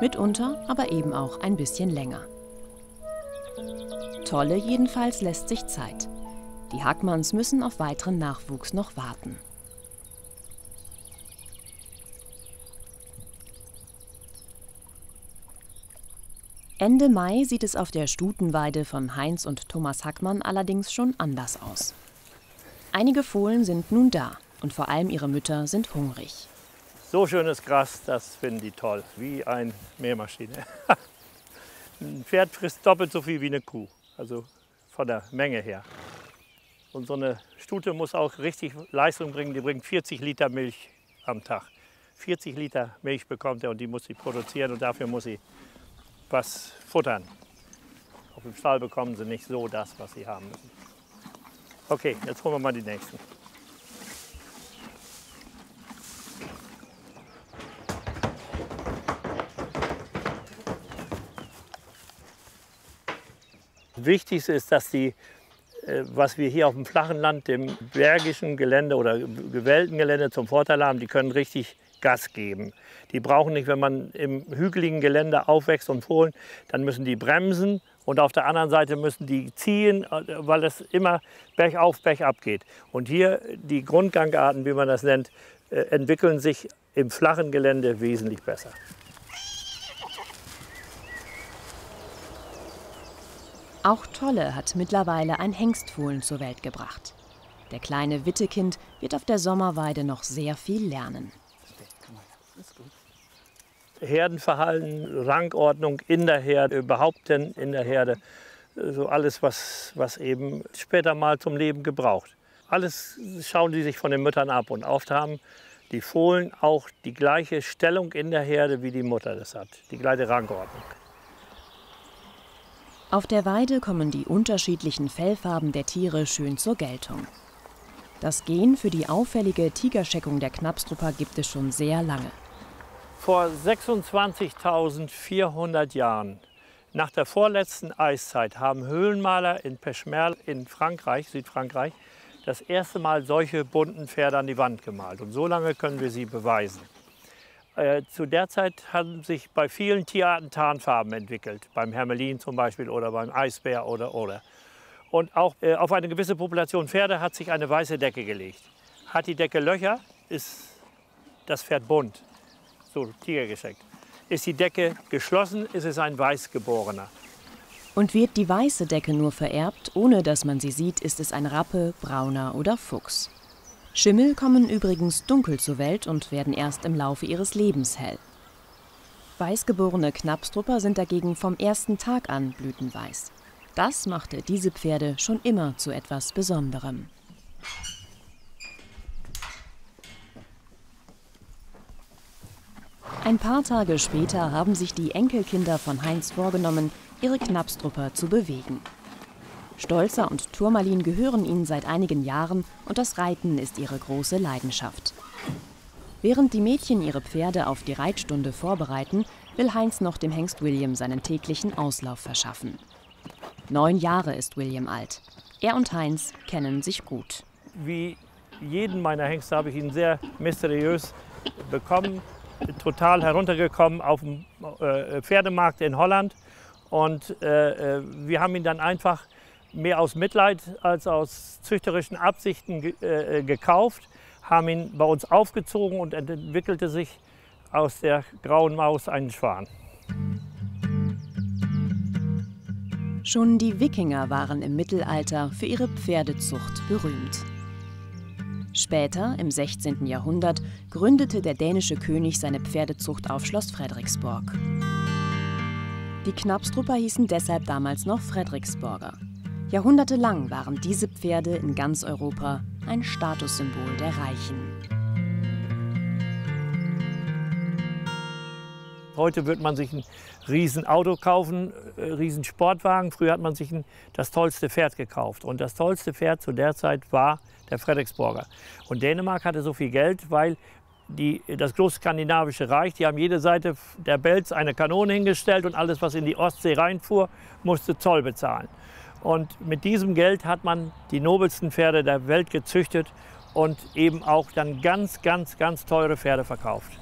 Mitunter aber eben auch ein bisschen länger. Tolle jedenfalls lässt sich Zeit. Die Hackmanns müssen auf weiteren Nachwuchs noch warten. Ende Mai sieht es auf der Stutenweide von Heinz und Thomas Hackmann allerdings schon anders aus. Einige Fohlen sind nun da und vor allem ihre Mütter sind hungrig. So schönes Gras, das finden die toll, wie eine Mähmaschine. Ein Pferd frisst doppelt so viel wie eine Kuh, also von der Menge her. Und so eine Stute muss auch richtig Leistung bringen, die bringt 40 Liter Milch am Tag. 40 Liter Milch bekommt er und die muss sie produzieren und dafür muss sie was futtern. Auf dem Stall bekommen sie nicht so das, was sie haben müssen. Okay, jetzt holen wir mal die nächsten. Wichtigste ist, dass die, was wir hier auf dem flachen Land, dem bergischen Gelände oder gewellten Gelände zum Vorteil haben, die können richtig Gas geben. Die brauchen nicht, wenn man im hügeligen Gelände aufwächst und fohlen, dann müssen die bremsen und auf der anderen Seite müssen die ziehen, weil es immer bergauf, bergab geht. Und hier die Grundgangarten, wie man das nennt, entwickeln sich im flachen Gelände wesentlich besser. Auch Tolle hat mittlerweile ein Hengstfohlen zur Welt gebracht. Der kleine Wittekind wird auf der Sommerweide noch sehr viel lernen. Herdenverhalten, Rangordnung in der Herde, Behaupten in der Herde, so alles, was eben später mal zum Leben gebraucht. Alles schauen die sich von den Müttern ab und oft haben die Fohlen auch die gleiche Stellung in der Herde, wie die Mutter das hat, die gleiche Rangordnung. Auf der Weide kommen die unterschiedlichen Fellfarben der Tiere schön zur Geltung. Das Gen für die auffällige Tigerscheckung der Knabstruper gibt es schon sehr lange. Vor 26.400 Jahren, nach der vorletzten Eiszeit, haben Höhlenmaler in Pechmerle in Frankreich, Südfrankreich, das erste Mal solche bunten Pferde an die Wand gemalt. Und so lange können wir sie beweisen. Zu der Zeit haben sich bei vielen Tierarten Tarnfarben entwickelt, beim Hermelin zum Beispiel oder beim Eisbär oder. Und auch auf eine gewisse Population Pferde hat sich eine weiße Decke gelegt. Hat die Decke Löcher, ist das Pferd bunt, so tigergescheckt. Ist die Decke geschlossen, ist es ein Weißgeborener. Und wird die weiße Decke nur vererbt, ohne dass man sie sieht, ist es ein Rappe, Brauner oder Fuchs. Schimmel kommen übrigens dunkel zur Welt und werden erst im Laufe ihres Lebens hell. Weißgeborene Knabstrupper sind dagegen vom ersten Tag an blütenweiß. Das machte diese Pferde schon immer zu etwas Besonderem. Ein paar Tage später haben sich die Enkelkinder von Heinz vorgenommen, ihre Knabstrupper zu bewegen. Stolzer und Turmalin gehören ihnen seit einigen Jahren und das Reiten ist ihre große Leidenschaft. Während die Mädchen ihre Pferde auf die Reitstunde vorbereiten, will Heinz noch dem Hengst William seinen täglichen Auslauf verschaffen. 9 Jahre ist William alt. Er und Heinz kennen sich gut. Wie jeden meiner Hengste habe ich ihn sehr mysteriös bekommen, total heruntergekommen auf dem Pferdemarkt in Holland. Und wir haben ihn dann einfach mehr aus Mitleid als aus züchterischen Absichten gekauft, haben ihn bei uns aufgezogen und entwickelte sich aus der grauen Maus ein Schwan. Schon die Wikinger waren im Mittelalter für ihre Pferdezucht berühmt. Später, im 16. Jahrhundert, gründete der dänische König seine Pferdezucht auf Schloss Frederiksborg. Die Knabstrupper hießen deshalb damals noch Frederiksborger. Jahrhundertelang waren diese Pferde in ganz Europa ein Statussymbol der Reichen. Heute wird man sich ein Riesenauto kaufen, Riesensportwagen. Früher hat man sich das tollste Pferd gekauft. Und das tollste Pferd zu der Zeit war der Frederiksborger. Und Dänemark hatte so viel Geld, weil das große skandinavische Reich, die haben jede Seite der Belz eine Kanone hingestellt und alles, was in die Ostsee reinfuhr, musste Zoll bezahlen. Und mit diesem Geld hat man die nobelsten Pferde der Welt gezüchtet und eben auch dann ganz, ganz, ganz teure Pferde verkauft.